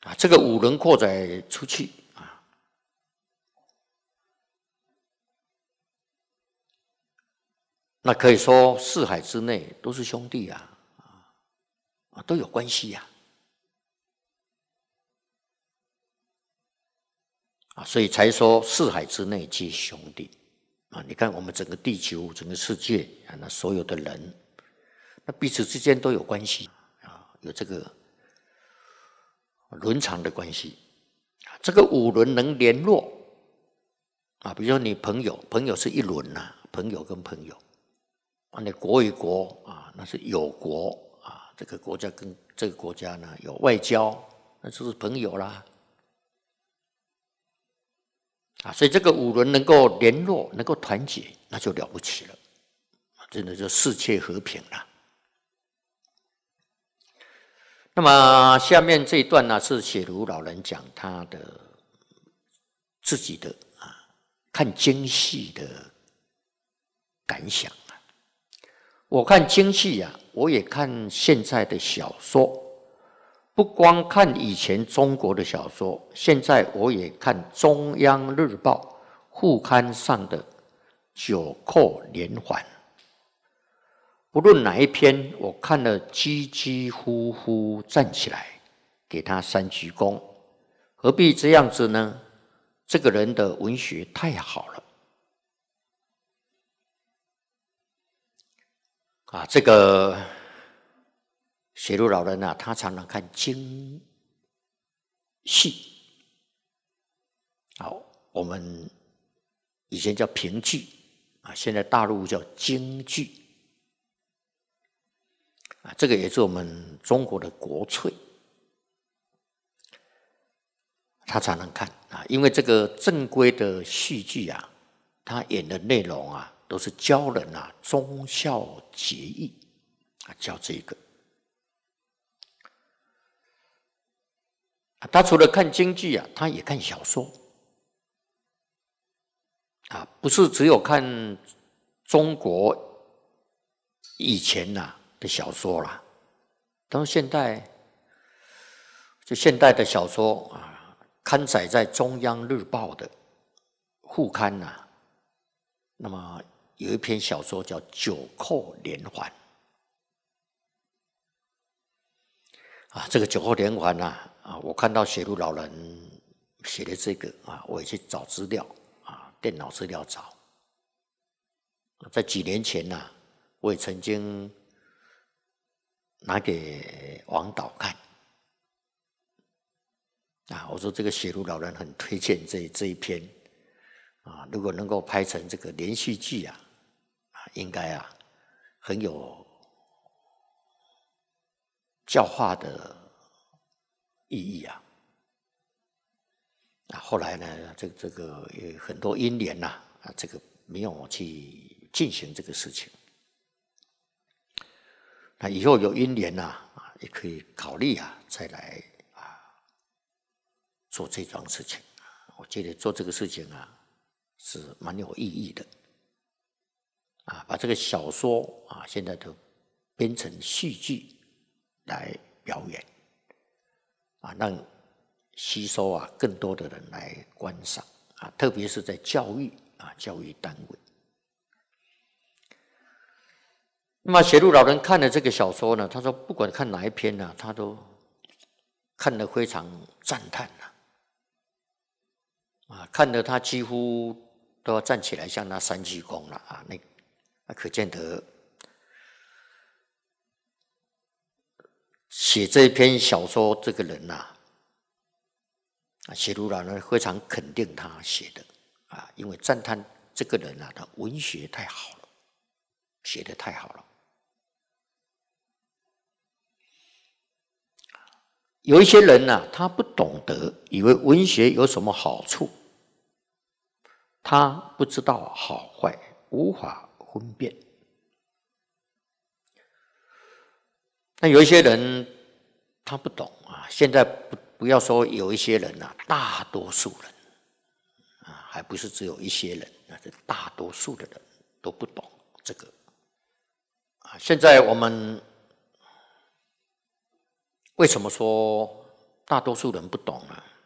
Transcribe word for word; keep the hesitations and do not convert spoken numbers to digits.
啊，这个五轮扩展出去啊，那可以说四海之内都是兄弟啊，啊，都有关系呀。啊，所以才说四海之内皆兄弟啊！你看我们整个地球、整个世界啊，那所有的人，那彼此之间都有关系啊，有这个伦常的关系。这个五伦能联络啊，比如说你朋友，朋友是一伦呐、啊，朋友跟朋友啊，你国与国啊，那是友国啊，这个国家跟这个国家呢有外交，那就是朋友啦。啊，所以这个五伦能够联络，能够团结，那就了不起了，真的就世界和平了。那么下面这一段呢，是写卢老人讲他的自己的啊看京戏的感想啊。我看京戏啊，我也看现在的小说。不光看以前中国的小说，现在我也看中央日报副刊上的九扣连环。不论哪一篇，我看了几几乎乎站起来，给他三鞠躬。何必这样子呢？这个人的文学太好了啊！这个写入老人啊，他常常看京戏。好，我们以前叫评剧啊，现在大陆叫京剧啊，这个也是我们中国的国粹。他常常看啊，因为这个正规的戏剧啊，他演的内容啊，都是教人啊忠孝节义啊，教这个。他除了看京剧啊，他也看小说啊，不是只有看中国以前呐、啊、的小说啦，到现代就现代的小说啊，刊载在中央日报的副刊呐、啊，那么有一篇小说叫《九扣连环》啊，这个九扣连环呐。啊，我看到写入老人写的这个啊，我也去找资料啊，电脑资料找。在几年前呐、啊，我也曾经拿给王导看啊，我说这个写入老人很推荐这这一篇啊，如果能够拍成这个连续剧啊，啊，应该啊很有教化的意义啊！啊，后来呢，这这个有很多因缘呐，啊，这个没有去进行这个事情。那以后有因缘呐，啊，也可以考虑啊，再来啊做这桩事情。我觉得做这个事情啊，是蛮有意义的。啊，把这个小说啊，现在都编成戏剧来表演。啊，让吸收啊更多的人来观赏啊，特别是在教育啊教育单位。那么写入老人看了这个小说呢，他说不管看哪一篇呢、啊，他都看得非常赞叹呐、啊，啊，看得他几乎都要站起来向他三鞠躬了啊，那那可见得写这篇小说这个人呐、啊。啊，写入老人非常肯定他写的啊，因为赞叹这个人啊，他文学太好了，写得太好了。有一些人呢、啊，他不懂得，以为文学有什么好处，他不知道好坏，无法分辨。那有一些人他不懂啊，现在不。不要说有一些人啊，大多数人啊，还不是只有一些人啊，这大多数的人都不懂这个啊。现在我们为什么说大多数人不懂啊。